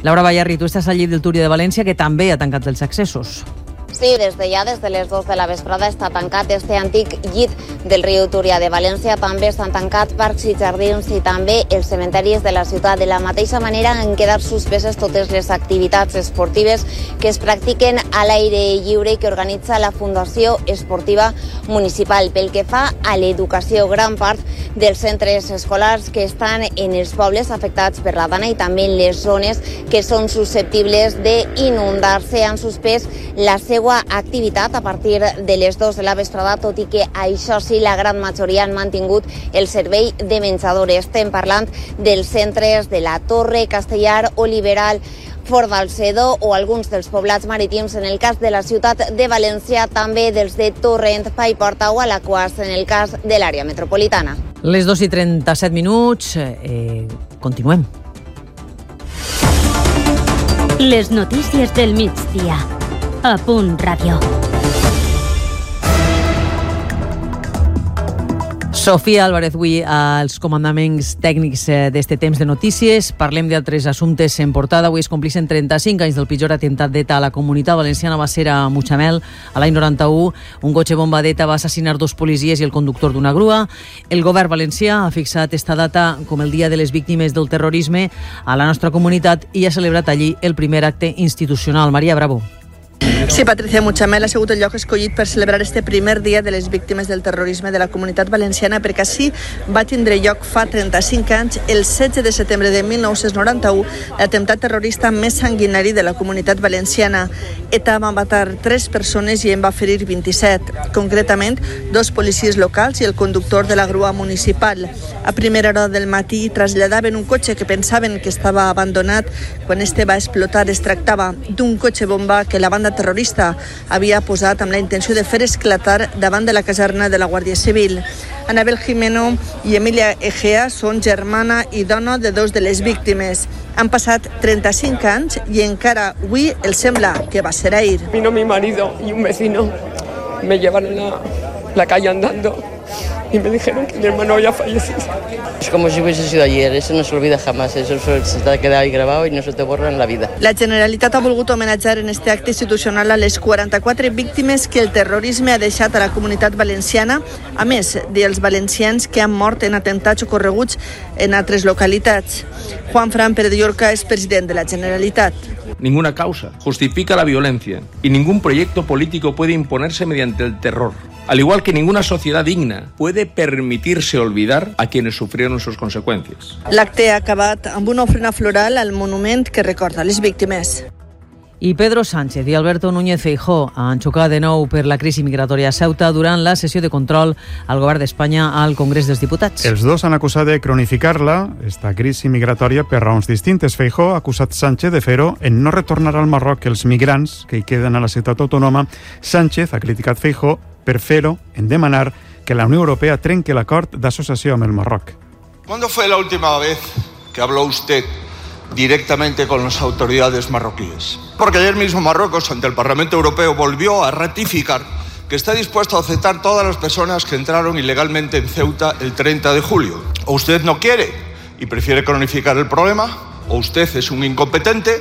Laura Ballarri, tu estàs al llit del Túria de València, que també ha tancat els accessos. Sí, des de les 2 de la vesprada està tancat este antic llit del riu Túria de València. També estan tancats parcs i jardins i també els cementaris de la ciutat. De la mateixa manera han quedat suspeses totes les activitats esportives que es practiquen a l'aire lliure i que organitza la Fundació Esportiva Municipal. Pel que fa a l'educació, gran part dels centres escolars que estan en els pobles afectats per la Dana i també en les zones que són susceptibles d'inundar-se han suspès la seva activitat a partir de les 2 de la vesprada, tot i que això sí, la gran majoria han mantingut el servei de menjador. Estem parlant dels centres de la Torre, Castellar, Oliveral, Fort d'Alcedó o alguns dels poblats marítims, en el cas de la ciutat de València, també dels de Torrent, Paiporta o Alaquàs, en el cas de l'àrea metropolitana. Les 2:37, continuem. Les notícies del migdia. A Punt Ràdio. Sofia Álvarez, avui als comandaments tècnics d'este temps de notícies. Parlem d'altres assumptes en portada. Avui es complixen 35 anys del pitjor atemptat d'ETA a la Comunitat Valenciana. Va ser a Mutxamel, a l'any 91. Un cotxe bomba d'ETA va assassinar 2 policies i el conductor d'una grua. El govern valencià ha fixat esta data com el Dia de les Víctimes del Terrorisme a la nostra comunitat i ha celebrat allí el primer acte institucional. Maria Bravo. Sí, Patricia, Mutxamel ha sigut el lloc escollit per celebrar este primer dia de les víctimes del terrorisme de la Comunitat Valenciana, perquè així va tindre lloc fa 35 anys, el 16 de setembre de 1991, l'atemptat terrorista més sanguinari de la Comunitat Valenciana. ETA va matar 3 persones i en va ferir 27, concretament 2 policies locals i el conductor de la grua municipal. A primera hora del matí traslladaven un cotxe que pensaven que estava abandonat. Quan este va explotar, es tractava d'un cotxe bomba que la banda terrorista havia posat amb la intenció de fer esclatar davant de la caserna de la Guàrdia Civil. Anabel Jimeno i Emilia Egea són germana i dona de 2 de les víctimes. Han passat 35 anys i encara avui els sembla que va ser ahir. Vino mi marido y un vecino, me llevaron a la calle andando y me dijeron que mi hermano había fallecido. Es como si hubiese sido ayer, eso no se olvida jamás, eso se te queda ahí grabado y no se te borra en la vida. La Generalitat ha volgut homenatjar en este acte institucional a les 44 víctimes que el terrorisme ha deixat a la Comunitat Valenciana, a més dels valencians que han mort en atemptats ocorreguts en altres localitats. Juan Fran Pérez de Llorca és president de la Generalitat. Ninguna causa justifica la violencia y ningún proyecto político puede imponerse mediante el terror. Al igual que ninguna sociedad digna puede permitirse olvidar a quienes sufrieron sus consecuencias. L'acte ha acabat amb una ofrena floral al monument que recorda les víctimes. I Pedro Sánchez i Alberto Núñez Feijóo han xocat de nou per la crisi migratòria a Ceuta durant la sessió de control al govern d'Espanya al Congrés dels Diputats. Els dos han acusat de cronificar-la, esta crisi migratòria, per raons distintes. Feijóo ha acusat Sánchez de fer-ho en no retornar al Marroc els migrants que hi queden a la ciutat autònoma. Sánchez ha criticat Feijóo per fer-ho en demanar que la Unió Europea trenque l'acord d'associació amb el Marroc. ¿Cuándo fue la última vez que habló usted directamente con las autoridades marroquíes? Porque ayer mismo Marruecos, ante el Parlamento Europeo, volvió a ratificar que está dispuesto a aceptar todas las personas que entraron ilegalmente en Ceuta el 30 de julio. O usted no quiere y prefiere cronificar el problema, o usted es un incompetente,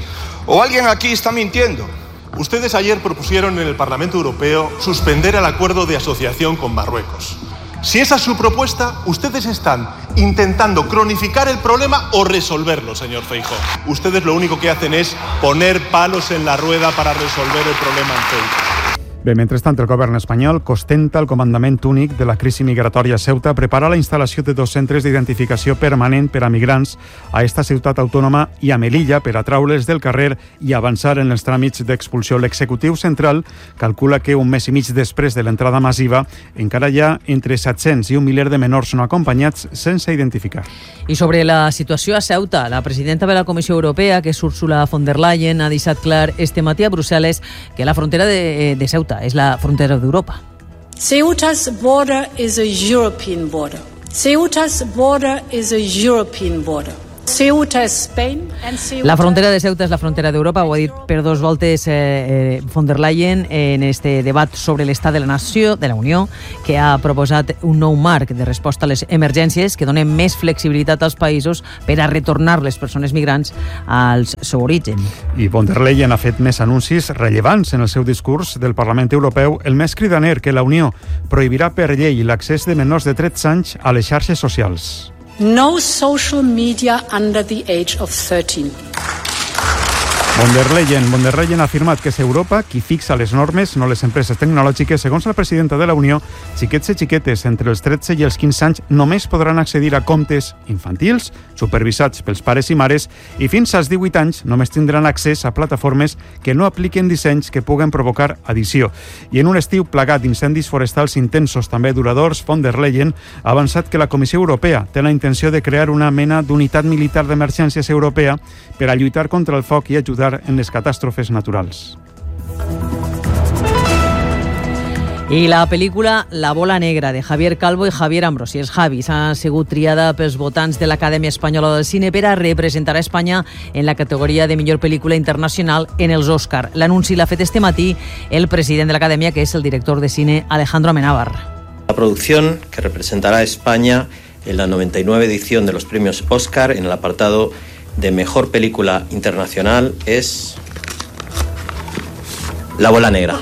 o alguien aquí está mintiendo. Ustedes ayer propusieron en el Parlamento Europeo suspender el acuerdo de asociación con Marruecos. Si esa es su propuesta, ustedes están intentando cronificar el problema o resolverlo, señor Feijóo. Ustedes lo único que hacen es poner palos en la rueda para resolver el problema en Ceuta. Bé, mentrestant, el govern espanyol, que ostenta el comandament únic de la crisi migratòria a Ceuta, prepara la instal·lació de 2 centres d'identificació permanent per a migrants a esta ciutat autònoma i a Melilla per atraure'ls del carrer i avançar en els tràmits d'expulsió. L'executiu central calcula que un mes i mig després de l'entrada massiva encara hi ha entre 700 i un miler de menors no acompanyats sense identificar. I sobre la situació a Ceuta, la presidenta de la Comissió Europea, que és Ursula von der Leyen, ha deixat clar este matí a Brussel·les que la frontera de Ceuta és la frontera d'Europa. Ceuta's border is a European border. Ceuta's border is a European border. La frontera de Ceuta és la frontera d'Europa, ho ha dit per dos voltes von der Leyen en este debat sobre l'estat de la nació, de la Unió, que ha proposat un nou marc de resposta a les emergències que dona més flexibilitat als països per a retornar les persones migrants al seu origen. I von der Leyen ha fet més anuncis rellevants en el seu discurs del Parlament Europeu, el més cridaner que la Unió prohibirà per llei l'accés de menors de 13 anys a les xarxes socials. No social media under the age of 13. Von der Leyen ha afirmat que és Europa qui fixa les normes, no les empreses tecnològiques. Segons la presidenta de la Unió, xiquets i xiquetes entre els 13 i els 15 anys només podran accedir a comptes infantils supervisats pels pares i mares i fins als 18 anys només tindran accés a plataformes que no apliquen dissenys que puguen provocar addició. I en un estiu plagat d'incendis forestals intensos, també duradors, von der Leyen ha avançat que la Comissió Europea té la intenció de crear una mena d'unitat militar d'emergències europea per a lluitar contra el foc i ajudar en les catàstrofes naturals. I la pel·lícula La bola negra, de Javier Calvo i Javier Ambrosi, els Javis, ha sigut triada pels votants de l'Acadèmia Espanyola del Cine per a representar a Espanya en la categoria de millor pel·lícula internacional en els Òscar. L'anunci l'ha fet este matí el president de l'Acadèmia, que és el director de cine Alejandro Amenábar. La producción que representará a España en la 99 edición de los premios Oscar en el apartado de Mejor Película Internacional es La bola negra.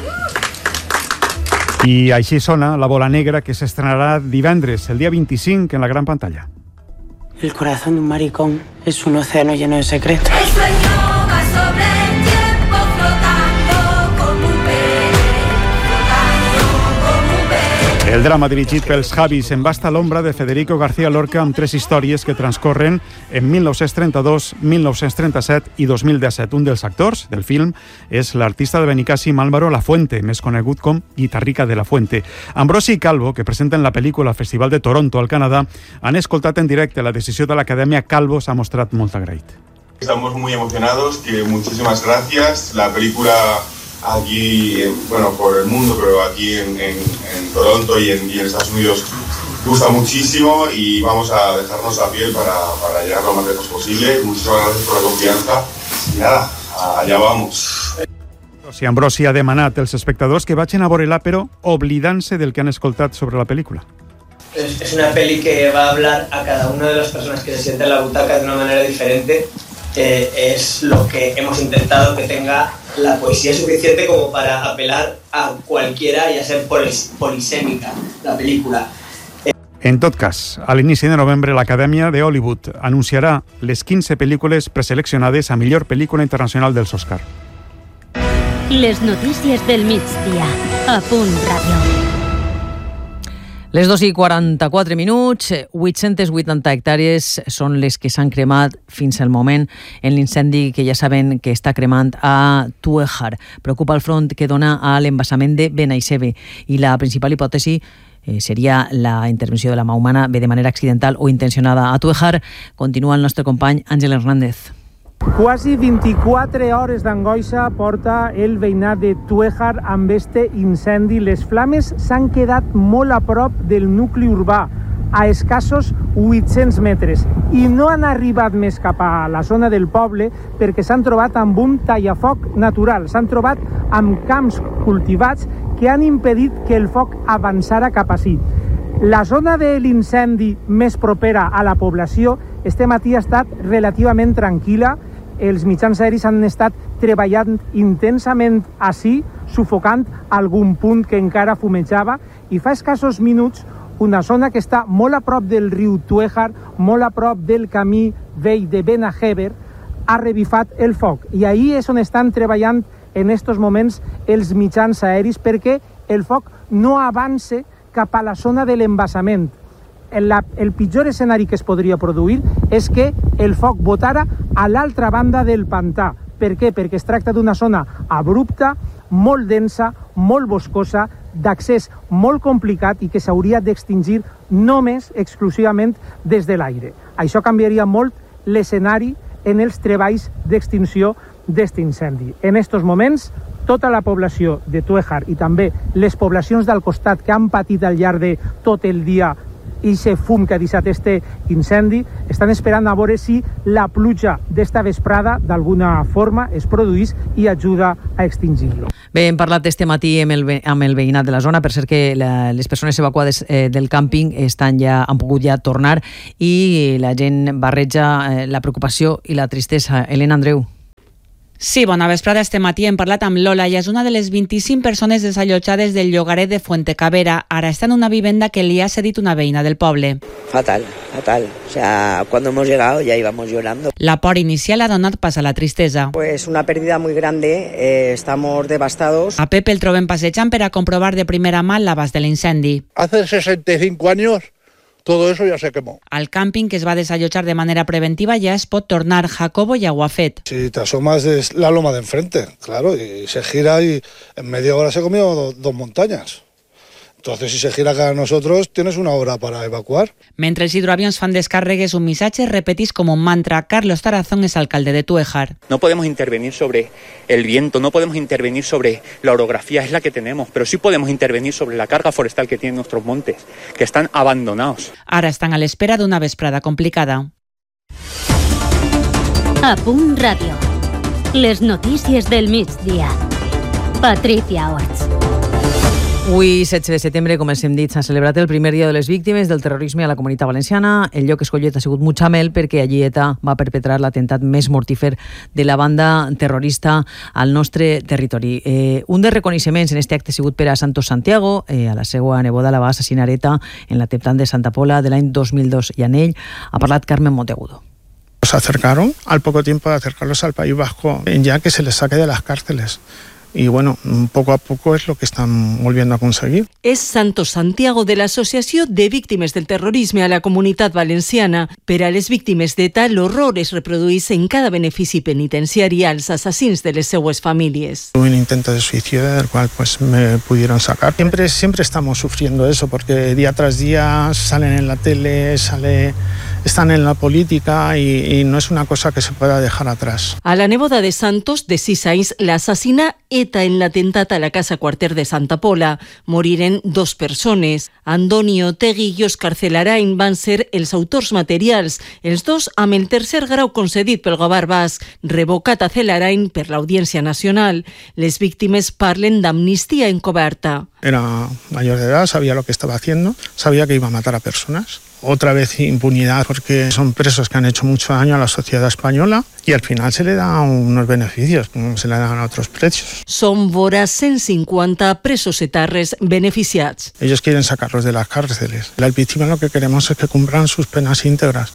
I així sona La bola negra, que s'estrenarà divendres, el dia 25, en la gran pantalla. El corazón de un maricón es un océano lleno de secretos. El sueño va sobre el tiempo flotando como un pez, flotando como un pez. El drama dirigit pels Javis en basta l'ombra de Federico García Lorca amb 3 històries que transcorren en 1932, 1937 i 2017. Un dels actors del film és l'artista de Benicàssim Álvaro Lafuente, més conegut com Guitarrica de la Fuente. Ambrosi i Calvo, que presenten la pel·lícula al Festival de Toronto, al Canadà, han escoltat en directe la decisió de l'Acadèmia. Calvo s'ha mostrat molt agraït. Estamos muy emocionados, que muchísimas gracias. La película aquí, bueno, por el mundo, pero aquí en Toronto y en Estados Unidos gusta muchísimo y vamos a dejarnos la piel para llegar lo más lejos posible. Muchísimas gracias por la confianza y nada, allá vamos. Ambrosi ha demanat als espectadors que vagin a veure-la, però oblidant-se del que han escoltat sobre la pel·lícula. Es una peli que va a hablar a cada una de las personas que se sienten en la butaca de una manera diferente. Es lo que hemos intentado, que tenga la poesía suficiente como para apelar a cualquiera y a ser polisémica la película. En tot cas, a l'inici de novembre, l'Acadèmia de Hollywood anunciarà les 15 pel·lícules preseleccionades a millor pel·lícula internacional dels Òscar. Les notícies del migdia, a Punt Ràdio. Les 2:44 minuts, 880 hectàrees són les que s'han cremat fins al moment en l'incendi que ja saben que està cremant a Tuejar. Preocupa el front que dona a l'embassament de Benaixeve i la principal hipòtesi seria la intervenció de la mà humana, bé de manera accidental o intencionada. A Tuejar continua el nostre company Àngel Hernández. Quasi 24 hores d'angoixa porta el veïnat de Tuejar amb este incendi. Les flames s'han quedat molt a prop del nucli urbà, a escassos 800 metres, i no han arribat més cap a la zona del poble perquè s'han trobat amb un tallafoc natural. S'han trobat amb camps cultivats que han impedit que el foc avançara cap ací. La zona de l'incendi més propera a la població este matí ha estat relativament tranquil·la. Els mitjans aeris han estat treballant intensament ací, sufocant algun punt que encara fumejava, i fa escassos minuts una zona que està molt a prop del riu Tuejar, molt a prop del camí vell de Benaixeve, ha revifat el foc. I ahí és on estan treballant en estos moments els mitjans aeris perquè el foc no avance cap a la zona de l'embassament. El pitjor escenari que es podria produir és que el foc botara a l'altra banda del pantà. Per què? Perquè es tracta d'una zona abrupta, molt densa, molt boscosa, d'accés molt complicat i que s'hauria d'extingir només exclusivament des de l'aire. Això canviaria molt l'escenari en els treballs d'extinció d'aquest incendi. En aquests moments, tota la població de Tuejar i també les poblacions del costat que han patit al llarg de tot el dia aquest fum que ha deixat este incendi. Estan esperant a veure si la pluja d'esta vesprada d'alguna forma es produís i ajuda a extingir-lo. Bé, hem parlat este matí amb el veïnat de la zona, per cert que les persones evacuades del càmping han pogut ja tornar i la gent barreja la preocupació i la tristesa. Helena Andreu. Sí, bona vesprada. Este matí hem parlat amb Lola i és una de les 25 persones desallotjades del llogaret de Fuentecavera. Ara està en una vivenda que li ha cedit una veïna del poble. Fatal, fatal. O sea, cuando hemos llegado ya íbamos llorando. La por inicial ha donat pas a la tristesa. Pues una pérdida muy grande, estamos devastados. A Pepe el trobem passejant per a comprovar de primera mà l'abast de l'incendi. Hace 65 años todo eso ya se quemó. Al càmping, que es va desallotjar de manera preventiva, ya es pot tornar. Jacobo ya ho ha fet. Si te asomas es la loma de enfrente, claro, y se gira y en media hora se comió dos montañas. Entonces, si se gira cada nosotros, tienes una hora para evacuar. Mentre els hidroavions fan descàrregues, un missatge repetís com un mantra. Carlos Tarazón és alcalde de Tuéjar. No podemos intervenir sobre el viento, no podemos intervenir sobre la orografía, es la que tenemos, pero sí podemos intervenir sobre la carga forestal que tienen nuestros montes, que están abandonados. Ara estan a l'espera d'una vesprada complicada. A Punt Ràdio. Les notícies del migdia. Patricia Orts. Avui, 16 de setembre, com els hem dit, s'ha celebrat el primer dia de les víctimes del terrorisme a la Comunitat Valenciana. El lloc escollit ha sigut Mutxamel perquè allí ETA va perpetrar l'atemptat més mortífer de la banda terrorista al nostre territori. Un dels reconeixements en aquest acte ha sigut per a Santos Santiago. A la seva neboda la va assassinar ETA en l'atemptat de Santa Pola de l'any 2002 i en ell ha parlat Carmen Monteagudo. Se acercaron al poco tiempo de acercarlos al País Vasco, ya que se les saque de las cárceles. Y bueno, poco a poco es lo que están volviendo a conseguir. És Santos Santiago de l'Associació de Víctimes del Terrorisme a la Comunitat Valenciana. Per a les víctimes d'ETA, l'horror es reprodueix en cada benefici penitenciari als assassins de les seues famílies. Tuve un intento de suicidio del cual pues me pudieron sacar. Siempre estamos sufriendo eso porque día tras día salen en la tele, están en la política y no es una cosa que se pueda dejar atrás. A la neboda de Santos, de 6 anys, l'assassina ETA en l'atemptat a la Casa Quarter de Santa Pola. Moriren 2 persones. Andoni Otegui i Òscar Celarain van ser els autors materials, els dos amb el tercer grau concedit pel govern basc, revocat a Celarain per l'Audiència Nacional. Les víctimes parlen d'amnistia encoberta. Era mayor de edad, sabía lo que estaba haciendo, sabía que iba a matar a personas. Otra vez impunidad porque son presos que han hecho mucho daño a la sociedad española y al final se le dan unos beneficios, como se le dan a otros presos. Són vora 150 presos etarres beneficiats. Ellos quieren sacarlos de las cárceles. Las víctimas lo que queremos es que cumplan sus penas íntegras.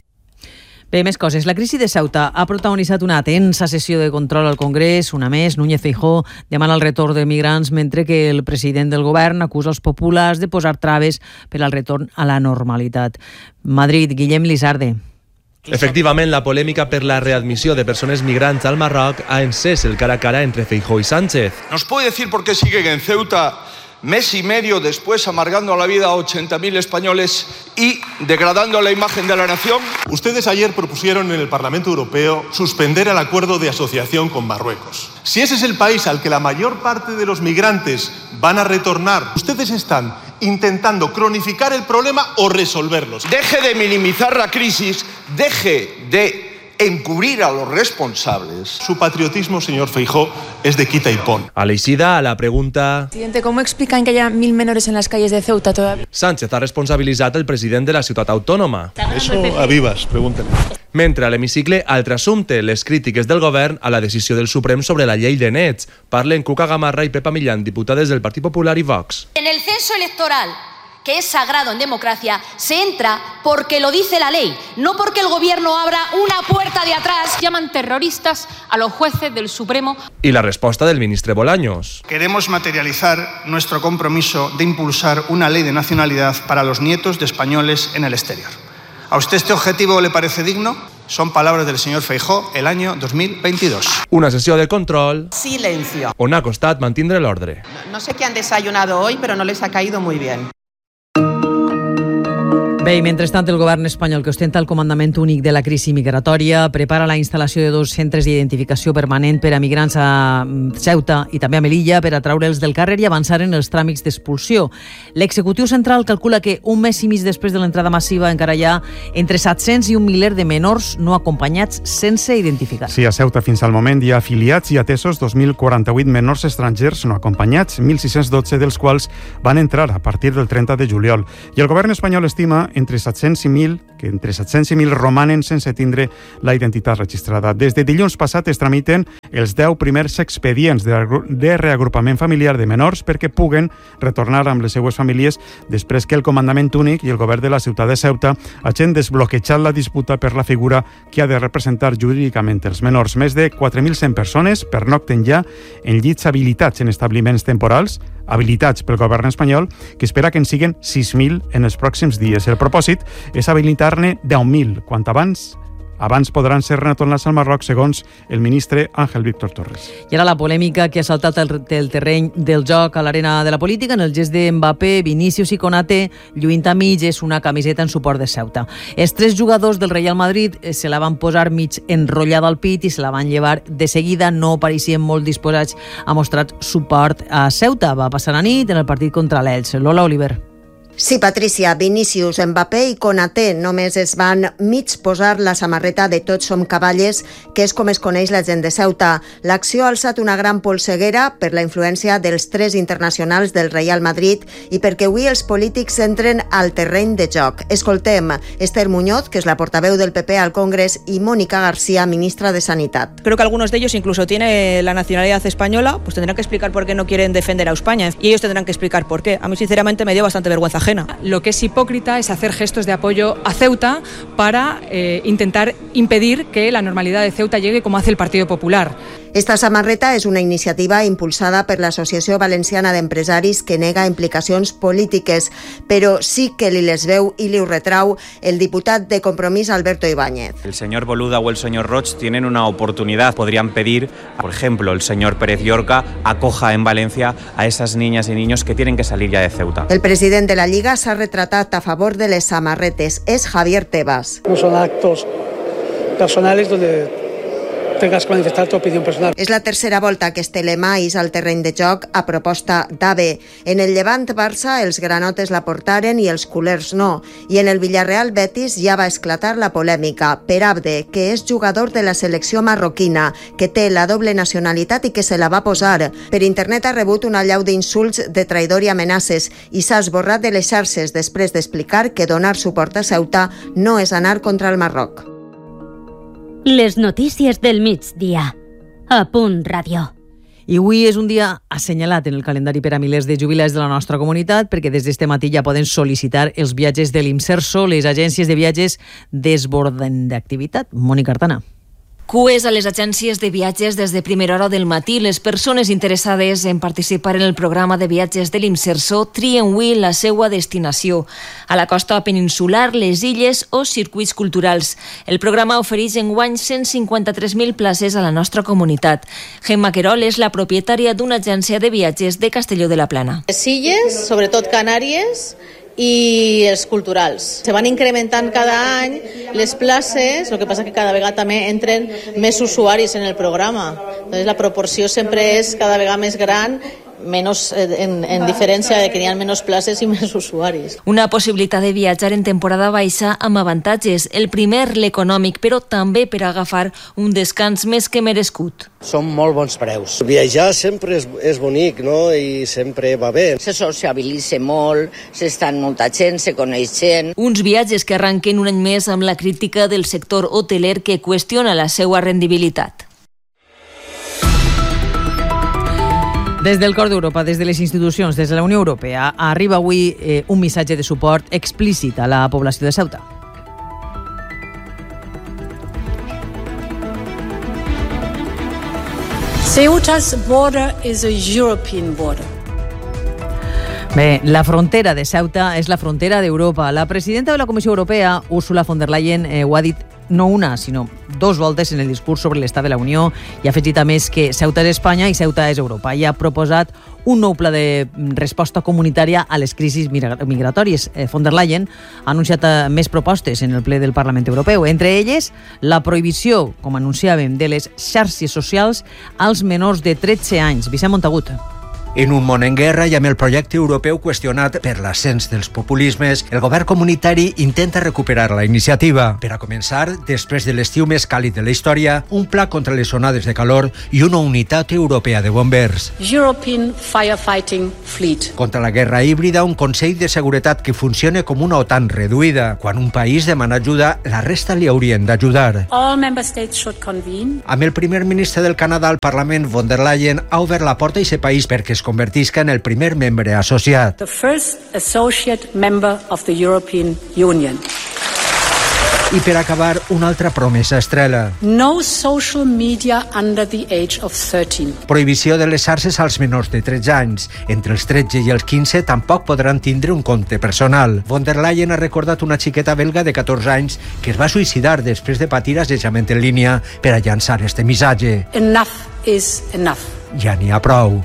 Bé, més coses. La crisi de Ceuta ha protagonitzat una tensa sessió de control al Congrés. Una més, Núñez Feijóo demana el retorn de migrants, mentre que el president del govern acusa els populars de posar traves per al retorn a la normalitat. Madrid, Guillem Lizarde. Efectivament, la polèmica per la readmissió de persones migrants al Marroc ha encès el cara a cara entre Feijóo y Sánchez. ¿Nos puede decir por qué siguen en Ceuta mes y medio después amargando la vida a 80.000 españoles y degradando la imagen de la nación? Ustedes ayer propusieron en el Parlamento Europeo suspender el acuerdo de asociación con Marruecos. Si ese es el país al que la mayor parte de los migrantes van a retornar, ustedes están intentando cronificar el problema o resolverlos. Deje de minimizar la crisis, deje de encubrir a los responsables. Su patriotismo, señor Feijóo, es de quita y pon. Aleixida, a la pregunta... Presidente, ¿cómo explican que haya 1.000 menores en las calles de Ceuta todavía? Sánchez ha responsabilitzat el president de la ciutat autònoma. Eso a Vivas, pregúntenle. Mentre a l'hemicicle, altre assumpte, les crítiques del govern a la decisió del Suprem sobre la llei de nets. Parlen Cuca Gamarra i Pepa Millán, diputades del Partit Popular i Vox. En el censo electoral, que es sagrado en democracia, se entra porque lo dice la ley, no porque el gobierno abra una puerta de atrás. Llaman terroristas a los jueces del Supremo. Y la respuesta del ministre Bolaños. Queremos materializar nuestro compromiso de impulsar una ley de nacionalidad para los nietos de españoles en el exterior. ¿A usted este objetivo le parece digno? Son palabras del señor Feijóo el año 2022. Una sessió de control. Silencio. On ha costat mantindre l'ordre. No sé qué han desayunado hoy, pero no les ha caído muy bien. Bé, i mentrestant el govern espanyol, que ostenta el comandament únic de la crisi migratòria, prepara la instal·lació de 2 centres d'identificació permanent per a migrants a Ceuta i també a Melilla per atraure'ls del carrer i avançar en els tràmits d'expulsió. L'executiu central calcula que un mes i mig després de l'entrada massiva encara hi ha entre 700 i un miler de menors no acompanyats sense identificar. Sí, a Ceuta fins al moment hi ha afiliats i atesos 2.048 menors estrangers no acompanyats, 1.612 dels quals van entrar a partir del 30 de juliol. I el govern espanyol estima que entre 700 i 1.000 romanen sense tindre la identitat registrada. Des de dilluns passat es tramiten els 10 primers expedients de reagrupament familiar de menors perquè puguen retornar amb les seues famílies després que el comandament únic i el govern de la ciutat de Ceuta hagin desbloquejat la disputa per la figura que ha de representar jurídicament els menors. Més de 4.100 persones pernocten ja en llits habilitats en establiments temporals, habilitats pel govern espanyol, que espera que en siguin 6.000 en els pròxims dies. El propòsit és habilitar-ne 10.000, quant abans podran ser retornats al Marroc, segons el ministre Ángel Víctor Torres. I ara la polèmica que ha saltat el terreny del joc a l'arena de la política en el gest de Mbappé, Vinícius i Konaté lluint a mitges una camiseta en suport de Ceuta. Els 3 jugadors del Real Madrid se la van posar mig enrotllada al pit i se la van llevar de seguida. No pareixien molt disposats a mostrar suport a Ceuta. Va passar la nit en el partit contra l'Elx. Lola Oliver. Sí, Patricia, Vinícius, Mbappé i Konaté només es van mig posar la samarreta de Tots som cavalles, que és com es coneix la gent de Ceuta. L'acció ha alçat una gran polseguera per la influència dels 3 internacionals del Real Madrid i perquè avui els polítics entren al terreny de joc. Escoltem Esther Muñoz, que és la portaveu del PP al Congrés, i Mónica García, ministra de Sanitat. Creo que algunos de ellos incluso tienen la nacionalidad española, pues tendrán que explicar por qué no quieren defender a España y ellos tendrán que explicar por qué. A mí sinceramente me dio bastante vergüenza ajena. Lo que es hipócrita es hacer gestos de apoyo a Ceuta para intentar impedir que la normalidad de Ceuta llegue como hace el Partido Popular. Esta samarreta és una iniciativa impulsada per l'Associació Valenciana d'Empresaris que nega implicacions polítiques, però sí que li les veu i li ho retrau el diputat de Compromís Alberto Ibáñez. El señor Boluda o el señor Roig tienen una oportunidad. Podrían pedir, por ejemplo, el señor Pérez Llorca acoja en Valencia a esas niñas y niños que tienen que salir ya de Ceuta. El president de la Lliga s'ha retratat a favor de les samarretes. És Javier Tebas. No son actos personales donde tengas que manifestar tu opinión personal. És la tercera volta que es telemais al terreny de joc a proposta d'AVE. En el Llevant Barça els granotes la portaren i els culers no. I en el Villarreal Betis ja va esclatar la polèmica per Abde, que és jugador de la selecció marroquina, que té la doble nacionalitat i que se la va posar. Per internet ha rebut una allau d'insults de traïdor i amenaces i s'ha esborrat de les xarxes després d'explicar que donar suport a Ceuta no és anar contra el Marroc. Les notícies del migdia. A Punt Ràdio. I avui és un dia assenyalat en el calendari per a milers de jubilats de la nostra comunitat perquè des d'este matí ja poden sol·licitar els viatges de l'Imserso. Les agències de viatges desborden d'activitat. Mònica Artana. Cues a les agències de viatges des de primera hora del matí. Les persones interessades en participar en el programa de viatges de l'Imserso trien avui la seva destinació. A la costa peninsular, les illes o circuits culturals. El programa ofereix enguany 153.000 places a la nostra comunitat. Gemma Querol és la propietària d'una agència de viatges de Castelló de la Plana. Les illes, sobretot Canàries, i els culturals. Se van incrementant cada any les places, el que passa que cada vegada també entren més usuaris en el programa. Entonces, la proporció sempre és cada vegada més gran, menos en diferència de que hi ha menys places i més usuaris. Una possibilitat de viatjar en temporada baixa amb avantatges. El primer, l'econòmic, però també per agafar un descans més que merescut. Són molt bons preus. Viatjar sempre és bonic, no? I sempre va bé. Se sociabilitza molt, s'està amb molta gent, se coneix gent. Uns viatges que arranquen un any més amb la crítica del sector hoteler que qüestiona la seva rendibilitat. Des del cor d'Europa, des de les institucions, des de la Unió Europea, arriba avui un missatge de suport explícit a la població de Ceuta. Ceuta's border is a European border. Bé, la frontera de Ceuta és la frontera d'Europa. La presidenta de la Comissió Europea, Ursula von der Leyen, ho ha dit no una, sinó 2 voltes en el discurs sobre l'estat de la Unió i ha afegit a més que Ceuta és Espanya i Ceuta és Europa i ha proposat un nou pla de resposta comunitària a les crisis migratòries. Von der Leyen ha anunciat més propostes en el ple del Parlament Europeu, entre elles la prohibició, com anunciàvem, de les xarxes socials als menors de 13 anys. Vicent Montagut. En un món en guerra i amb el projecte europeu qüestionat per l'ascens dels populismes, el govern comunitari intenta recuperar la iniciativa. Per a començar, després de l'estiu més càlid de la història, un pla contra les onades de calor i una unitat europea de bombers. European Firefighting Fleet. Contra la guerra híbrida, un Consell de Seguretat que funcione com una OTAN reduïda. Quan un país demana ajuda, la resta li haurien d'ajudar. All member states should convene. Amb el primer ministre del Canadà al Parlament, Von der Leyen ha obert la porta a aquest país perquè es convertisca en el primer membre associat. The first associate member of the European Union. I per acabar, una altra promesa estrela. No social media under the age of 13. Prohibició de les xarxes als menors de 13 anys. Entre els 13 i els 15 tampoc podran tindre un compte personal. Von der Leyen ha recordat una xiqueta belga de 14 anys que es va suïcidar després de patir assetjament en línia per a llançar este missatge. Enough is enough. Ja n'hi ha prou.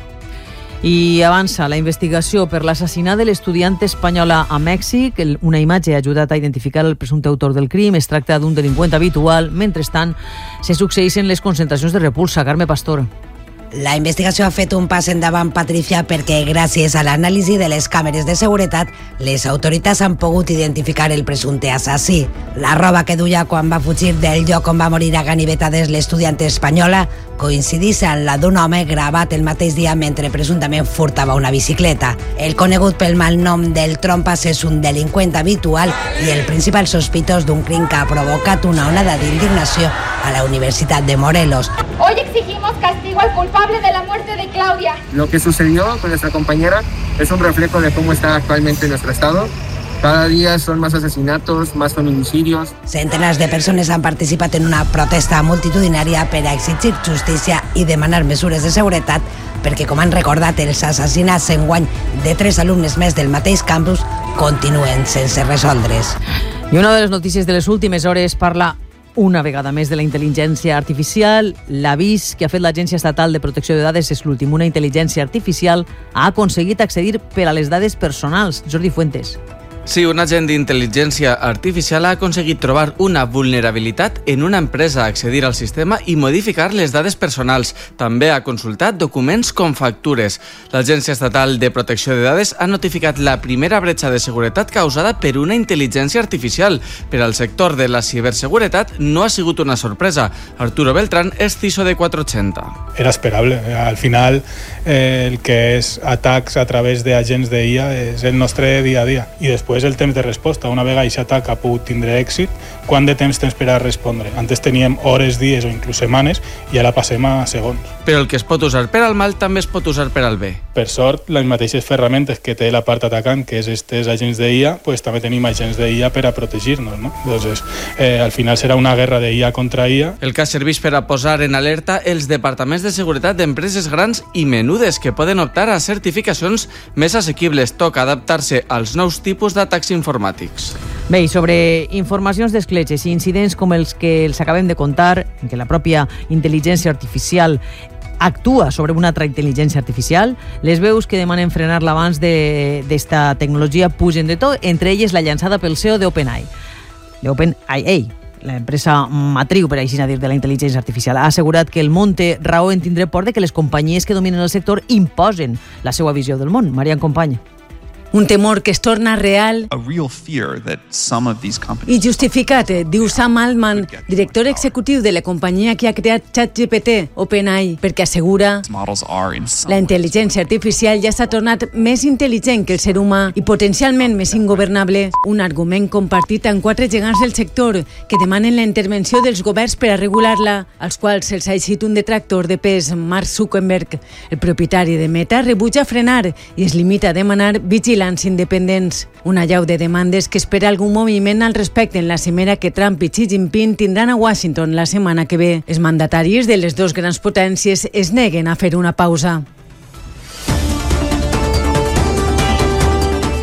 I avança la investigació per l'assassinat de l'estudiant espanyola a Mèxic. Una imatge ha ajudat a identificar el presumpte autor del crim. Es tracta d'un delinqüent habitual. Mentrestant, se succeeixen les concentracions de repulsa. Carme Pastor. La investigació ha fet un pas endavant, Patricia, perquè gràcies a l'anàlisi de les càmeres de seguretat, les autoritats han pogut identificar el presumpte assassí. La roba que duia quan va fugir del lloc on va morir a ganivetades l'estudiant espanyola coincidís amb la d'un home gravat el mateix dia mentre presumptament furtava una bicicleta. El conegut pel mal nom del Trompas és un delinqüent habitual i el principal sospitós d'un crim que ha provocat una onada d'indignació a la Universitat de Morelos. Hoy exigimos castigo al culpable de la muerte de Claudia. Lo que sucedió con nuestra compañera es un reflejo de cómo está actualmente nuestro estado. Cada día son más asesinatos, más feminicidios. Centenars de persones han participat en una protesta multitudinària per a exigir justícia i demanar mesures de seguretat perquè, com han recordat, els assassinats enguany de 3 alumnes més del mateix campus continuen sense resoldre's. I una de les notícies de les últimes hores parla una vegada més de la intel·ligència artificial. L'avís que ha fet l'Agència Estatal de Protecció de Dades és l'últim. Una intel·ligència artificial ha aconseguit accedir per a les dades personals. Jordi Fuentes. Sí, un agent d'intel·ligència artificial ha aconseguit trobar una vulnerabilitat en una empresa, accedir al sistema i modificar les dades personals. També ha consultat documents com factures. L'Agència Estatal de Protecció de Dades ha notificat la primera bretxa de seguretat causada per una intel·ligència artificial. Per al sector de la ciberseguretat no ha sigut una sorpresa. Arturo Beltrán és CISO de 480. Era esperable. Al final, el que és atacs a través d'agents d'IA és el nostre dia a dia. I després el temps de resposta. Una vegada aquest atac ha pogut tindre èxit, quant de temps tens per a respondre? Antes teníem hores, dies o inclús setmanes i ara passem a segons. Però el que es pot usar per al mal també es pot usar per al bé. Per sort, les mateixes ferramentes que té la part atacant, que és estes agents d'IA, pues també tenim agents d'IA per a protegir-nos, no? Entonces, al final serà una guerra d'IA contra IA. El cas serveix per a posar en alerta els departaments de seguretat d'empreses grans i menudes que poden optar a certificacions més assequibles. Toca adaptar-se als nous tipus d'atacs informàtics. Bé, i sobre informacions d'escletxes i incidents com els que els acabem de contar, en què la pròpia intel·ligència artificial actua sobre una altra intel·ligència artificial, les veus que demanen frenar l'abans d'esta tecnologia pugen de tot, entre elles la llançada pel CEO d'OpenAI. L'OpenAI, l'empresa matriu, per així dir, de la intel·ligència artificial, ha assegurat que el món té raó en tindre por de que les companyies que dominen el sector imposen la seva visió del món. Marian Company. Un temor que es torna real i justificat, diu Sam Altman, director executiu de la companyia que ha creat ChatGPT, OpenAI, perquè assegura la intel·ligència artificial ja s'ha tornat més intel·ligent que el ser humà i potencialment més ingovernable. Un argument compartit amb 4 gegants del sector que demanen la intervenció dels governs per a regular-la, als quals se'ls ha eixit un detractor de pes, Mark Zuckerberg. El propietari de Meta rebutja frenar i es limita a demanar vigilants independents. Una llau de demandes que espera algun moviment al respecte en la cimera que Trump i Xi Jinping tindran a Washington la setmana que ve. Els mandataris de les 2 grans potències es neguen a fer una pausa.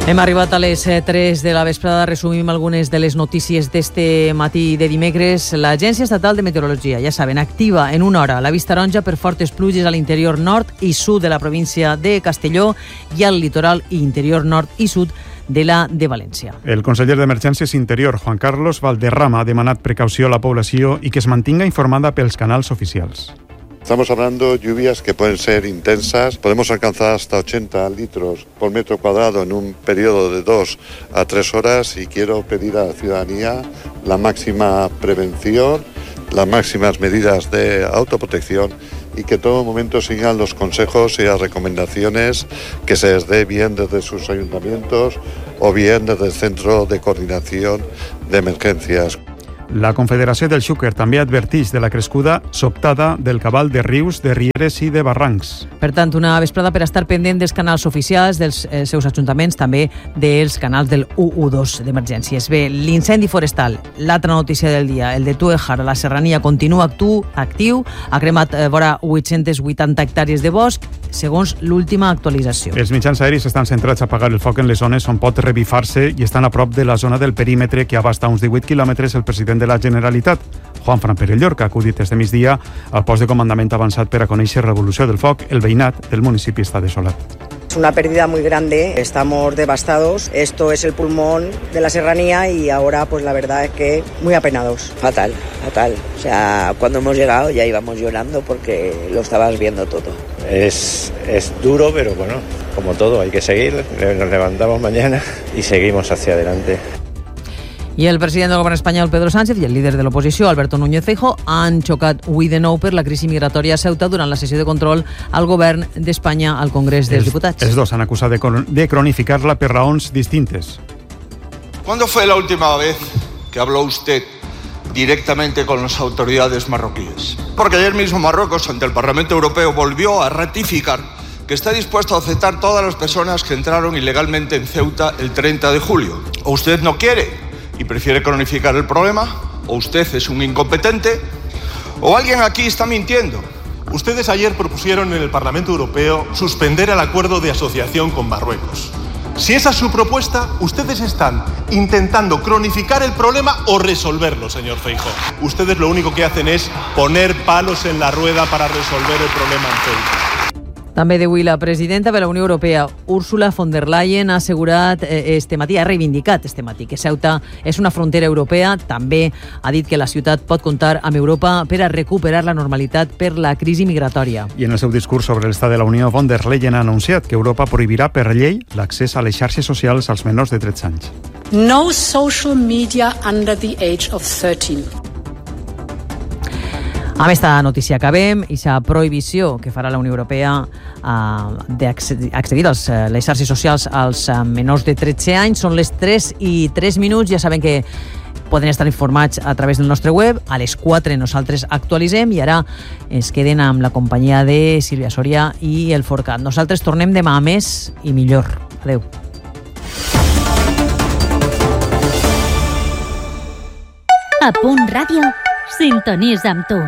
Hem arribat a les 3 de la vesprada. Resumim algunes de les notícies d'este matí de dimecres. L'Agència Estatal de Meteorologia, ja saben, activa en una hora l'avis taronja per fortes pluges a l'interior nord i sud de la província de Castelló i al litoral i interior nord i sud de la de València. El conseller d'Emergències Interior, Juan Carlos Valderrama, ha demanat precaució a la població i que es mantinga informada pels canals oficials. Estamos hablando de lluvias que pueden ser intensas, podemos alcanzar hasta 80 litros por metro cuadrado en un periodo de 2 a 3 horas y quiero pedir a la ciudadanía la máxima prevención, las máximas medidas de autoprotección y que en todo momento sigan los consejos y las recomendaciones que se les dé bien desde sus ayuntamientos o bien desde el Centro de Coordinación de Emergencias. La Confederació del Xúquer també adverteix de la crescuda sobtada del cabal de rius, de rieres i de barrancs. Per tant, una vesprada per estar pendent dels canals oficials, dels seus ajuntaments, també dels canals del 112 d'emergències. Bé, l'incendi forestal, l'altra notícia del dia, el de Tuejar, a la Serrania, continua actiu, ha cremat vora 880 hectàrees de bosc, segons l'última actualització. Els mitjans aeris estan centrats a apagar el foc en les zones on pot revifar-se i estan a prop de la zona del perímetre que abasta uns 18 quilòmetres el president de la Generalitat. Juanfran Pérez Llorca ha acudit este migdia al post de comandament avançat per a conèixer l'evolució del foc. El veïnat del municipi està desolat. Es una pérdida muy grande, estamos devastados, esto es el pulmón de la serranía y ahora pues la verdad es que muy apenados. Fatal, fatal. O sea, cuando hemos llegado ya íbamos llorando porque lo estabas viendo todo. Es duro, pero bueno, como todo, hay que seguir, nos levantamos mañana y seguimos hacia adelante. I el president del govern espanyol, Pedro Sánchez, i el líder de l'oposició, Alberto Núñez Feijóo, han xocat avui de nou per la crisi migratòria a Ceuta durant la sessió de control al govern d'Espanya al Congrés dels Diputats. Els dos han acusat de cronificar-la per raons distintes. ¿Cuándo fue la última vez que habló usted directamente con las autoridades marroquíes? Porque ayer mismo Marruecos, ante el Parlamento Europeo, volvió a ratificar que está dispuesto a aceptar todas las personas que entraron ilegalmente en Ceuta el 30 de julio. ¿O usted no quiere y prefiere cronificar el problema? ¿O usted es un incompetente? ¿O alguien aquí está mintiendo? Ustedes ayer propusieron en el Parlamento Europeo suspender el acuerdo de asociación con Marruecos. Si esa es su propuesta, ustedes están intentando cronificar el problema o resolverlo, señor Feijóo. Ustedes lo único que hacen es poner palos en la rueda para resolver el problema en Ceuta. També d'avui la presidenta de la Unió Europea, Ursula von der Leyen, ha assegurat ha reivindicat este matí que Ceuta és una frontera europea. També ha dit que la ciutat pot comptar amb Europa per a recuperar la normalitat per la crisi migratòria. I en el seu discurs sobre l'estat de la Unió, von der Leyen ha anunciat que Europa prohibirà per llei l'accés a les xarxes socials als menors de 13 anys. No social media under the age of 13. Amb esta notícia acabem. Aquesta prohibició que farà la Unió Europea d'accedir a les xarxes socials als menors de 13 anys. Són les 3:03. Ja saben que poden estar informats a través del nostre web. A les 4 nosaltres actualitzem i ara es queden amb la companyia de Sílvia Soria i el Forcat. Nosaltres tornem demà a més i millor. Adéu. A Punt Ràdio, sintonitza amb tu.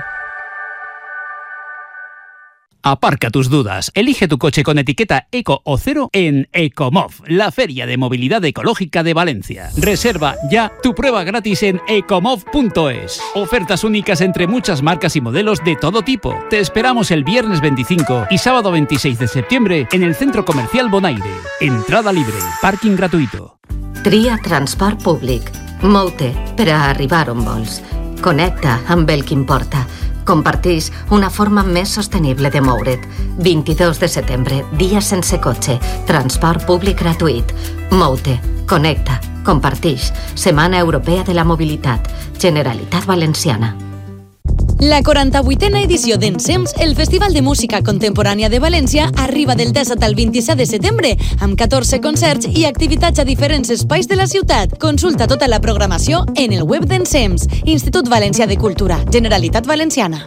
Aparca tus dudas. Elige tu coche con etiqueta Eco o Cero en Ecomov, la feria de movilidad ecológica de Valencia. Reserva ya tu prueba gratis en ecomov.es. Ofertas únicas entre muchas marcas y modelos de todo tipo. Te esperamos el viernes 25 y sábado 26 de septiembre en el Centro Comercial Bonaire. Entrada libre, parking gratuito. Tria transport públic. Mou-te per a arribar on vols. Connecta amb el que importa. Comparteix una forma més sostenible de moure't. 22 de setembre, dia sense cotxe. Transport públic gratuït. Mou-te, connecta, comparteix. Setmana Europea de la Mobilitat. Generalitat Valenciana. La 48a edició d'Ensems, el Festival de Música Contemporània de València, arriba del 17 al 27 de setembre, amb 14 concerts i activitats a diferents espais de la ciutat. Consulta tota la programació en el web d'Ensems, Institut Valencià de Cultura, Generalitat Valenciana.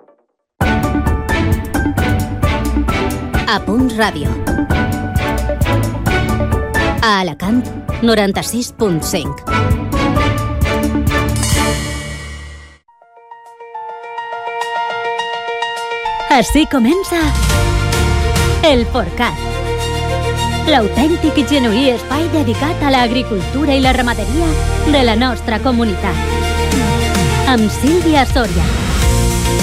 A Punt Ràdio. A Alacant, 96.5. Així comença el Forcat. l'autèntic i genuí espai dedicat a l'agricultura i la ramaderia de la nostra comunitat. Amb Sílvia Soria.